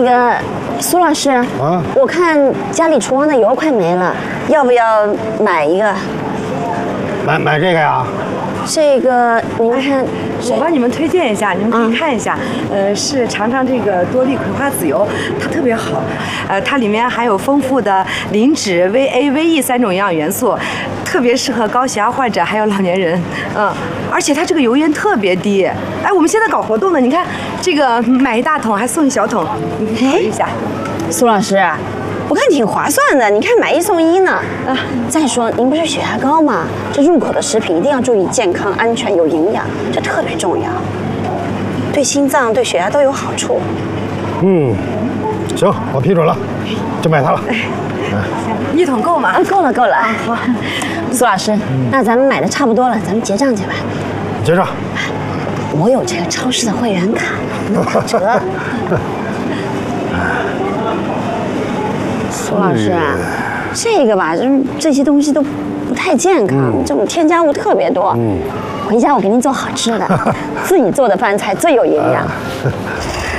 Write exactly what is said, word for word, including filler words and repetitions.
个苏老师啊，我看家里厨房的油快没了，要不要买一个？ 买买这个呀？ 这个你们看， 我帮你们推荐一下，你们可以看一下。呃，是尝尝这个多利葵花籽油，它特别好。呃，它里面含有丰富的磷脂、V A、V E 三种营养元素，特别适合高血压患者还有老年人。嗯，而且它这个油烟特别低。哎，我们现在搞活动呢，你看这个买一大桶还送一小桶，你可以考虑一下。 苏老师。我看挺划算的，你看买一送一呢。啊，再说您不是血压高吗？这入口的食品一定要注意健康、安全、有营养，这特别重要，对心脏、对血压都有好处。 嗯，行，我批准了，就买它了。 一桶够吗？ 啊，够了，够了。好，苏老师，那咱们买的差不多了，咱们结账去吧。 结账。 我有这个超市的会员卡，能打折。苏老师啊，这个吧，就是这些东西都不太健康，嗯、这种添加物特别多。嗯，回家我给您做好吃的，自己做的饭菜最有营养。